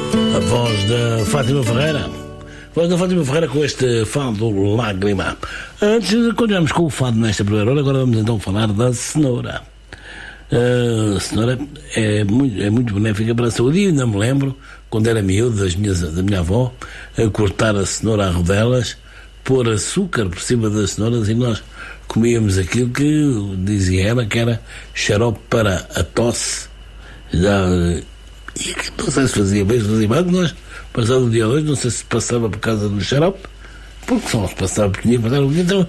A voz da Fátima Ferreira. Voz da Fátima Ferreira com este fado Lágrima. Antes de continuarmos com o fado nesta primeira hora, agora vamos então falar da cenoura. A cenoura é muito benéfica para a saúde. E ainda me lembro, quando era miúdo, da minha avó, a cortar a cenoura a rodelas, pôr açúcar por cima das cenouras, e nós comíamos aquilo que dizia ela que era xarope para a tosse. E não sei se fazia bem, se fazia mal, nós, passado o dia hoje, não sei se passava por causa do xarope, porque só se passava porque tinha que passar. Então,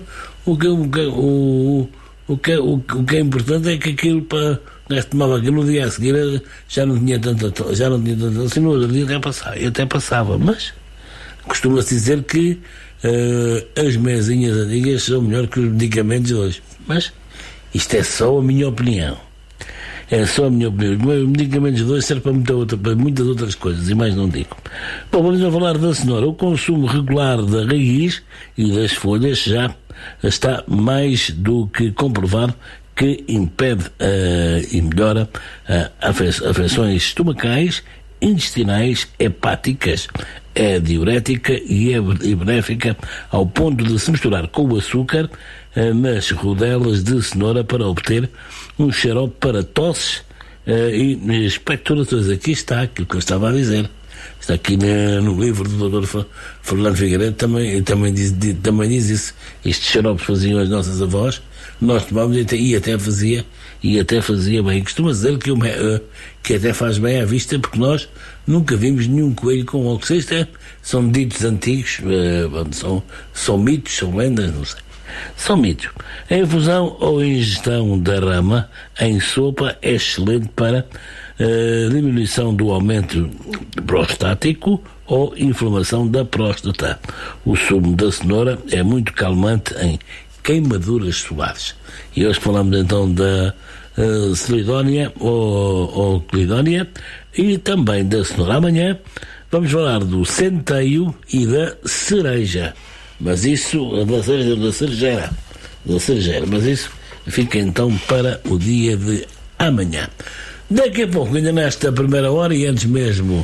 o que é importante é que aquilo, para tomava aquilo no dia a seguir, já não tinha tanta assim, no outro dia até passava, mas costuma-se dizer que as mesinhas antigas são melhor que os medicamentos de hoje. Mas isto é só a minha opinião. É só a minha opinião. Os medicamentos de hoje servem para muitas outras coisas, e mais não digo. Bom, vamos a falar da cenoura. O consumo regular da raiz e das folhas já está mais do que comprovado que impede e melhora afecções estomacais, intestinais, hepáticas. É diurética e é benéfica ao ponto de se misturar com o açúcar nas rodelas de cenoura para obter um xarope para tosses e expectorações. Aqui está aquilo que eu estava a dizer. Está aqui no livro do Dr. Fernando Figueiredo, também diz isso. Estes xaropes faziam as nossas avós, nós tomávamos e até fazia bem. Costuma dizer que até faz bem à vista, porque nós nunca vimos nenhum coelho com óculos. Isto são ditos antigos, são mitos, são lendas, não sei. São mitos. A infusão ou ingestão da rama em sopa é excelente para diminuição do aumento prostático ou inflamação da próstata. O sumo da cenoura é muito calmante em queimaduras solares. E hoje falamos então da Celidónia ou Clidónia e também da cenoura. Amanhã vamos falar do centeio e da cereja. Mas isso, da cerejeira, mas isso fica então para o dia de amanhã. Daqui a pouco, ainda nesta primeira hora, e antes mesmo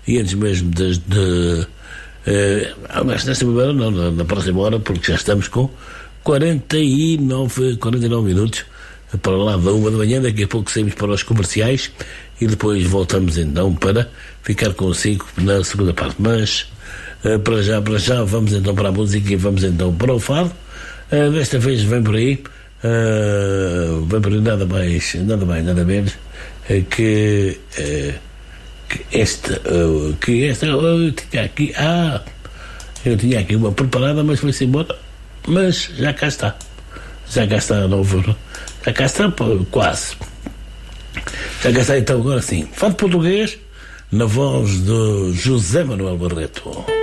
nesta primeira não, na próxima hora, porque já estamos com 49 minutos para lá da 1 da manhã. Daqui a pouco saímos para os comerciais e depois voltamos então para ficar consigo na segunda parte. Mas para já vamos então para a música e vamos então para o fado. Desta vez vem por aí nada mais nada menos que esta eu tinha aqui uma preparada, mas foi-se embora. Mas já cá está novo, já cá está quase, já cá está então agora sim. Fado português na voz do José Manuel Barreto.